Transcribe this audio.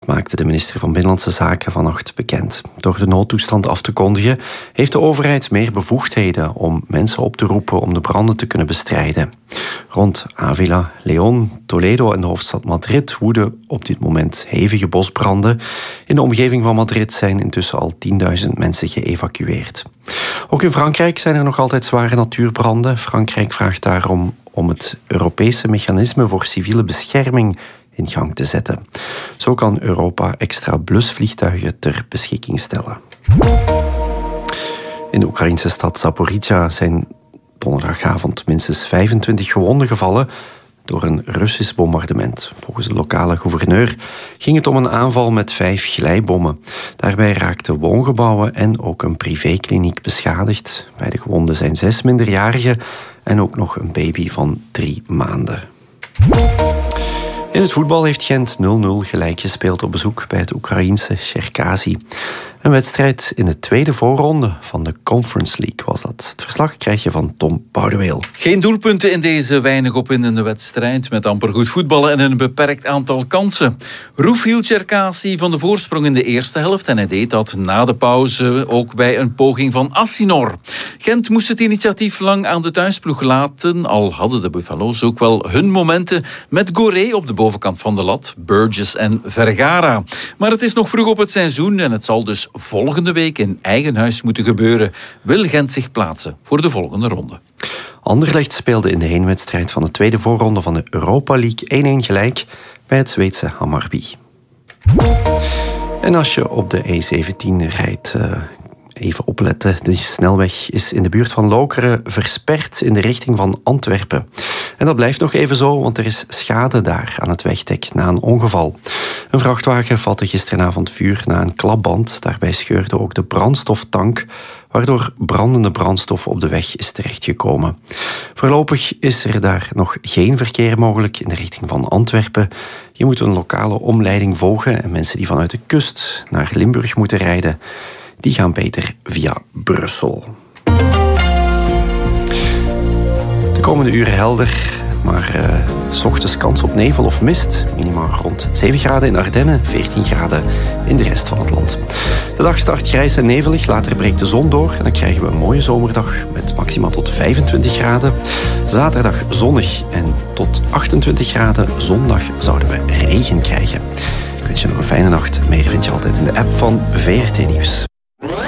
maakte de minister van Binnenlandse Zaken vannacht bekend. Door de noodtoestand af te kondigen heeft de overheid meer bevoegdheden om mensen op te roepen om de branden te kunnen bestrijden. Rond Avila, León, Toledo en de hoofdstad Madrid woeden op dit moment hevige bosbranden. In de omgeving van Madrid zijn intussen al 10.000 mensen geëvacueerd. Ook in Frankrijk zijn er nog altijd zware natuurbranden. Frankrijk vraagt daarom om het Europese mechanisme voor civiele bescherming in gang te zetten. Zo kan Europa extra blusvliegtuigen ter beschikking stellen. In de Oekraïnse stad Zaporizhzhia zijn donderdagavond minstens 25 gewonden gevallen door een Russisch bombardement. Volgens de lokale gouverneur ging het om een aanval met 5 glijbommen. Daarbij raakten woongebouwen en ook een privékliniek beschadigd. Bij de gewonden zijn 6 minderjarigen en ook nog een baby van 3 maanden. In het voetbal heeft Gent 0-0 gelijk gespeeld op bezoek bij het Oekraïense Cherkasy. Een wedstrijd in de tweede voorronde van de Conference League was dat. Het verslag krijg je van Tom Boudeweel. Geen doelpunten in deze weinig opwindende wedstrijd met amper goed voetballen en een beperkt aantal kansen. Roef hield Cherkasy van de voorsprong in de eerste helft en hij deed dat na de pauze ook bij een poging van Assinor. Gent moest het initiatief lang aan de thuisploeg laten, al hadden de Buffalo's ook wel hun momenten met Goré op de bovenkant van de lat, Burgess en Vergara. Maar het is nog vroeg op het seizoen en het zal dus volgende week in eigen huis moeten gebeuren. Wil Gent zich plaatsen voor de volgende ronde. Anderlecht speelde in de heenwedstrijd van de tweede voorronde van de Europa League 1-1 gelijk bij het Zweedse Hammarby. En als je op de E17 rijdt, even opletten. De snelweg is in de buurt van Lokeren versperd in de richting van Antwerpen. En dat blijft nog even zo, want er is schade daar aan het wegdek na een ongeval. Een vrachtwagen vatte gisteravond vuur na een klapband. Daarbij scheurde ook de brandstoftank, waardoor brandende brandstof op de weg is terechtgekomen. Voorlopig is er daar nog geen verkeer mogelijk in de richting van Antwerpen. Je moet een lokale omleiding volgen en mensen die vanuit de kust naar Limburg moeten rijden, die gaan beter via Brussel. De komende uren helder, maar 's ochtends kans op nevel of mist. Minimaal rond 7 graden in Ardennen, 14 graden in de rest van het land. De dag start grijs en nevelig, later breekt de zon door en dan krijgen we een mooie zomerdag met maximaal tot 25 graden. Zaterdag zonnig en tot 28 graden. Zondag zouden we regen krijgen. Ik wens je nog een fijne nacht. Meer vind je altijd in de app van VRT Nieuws.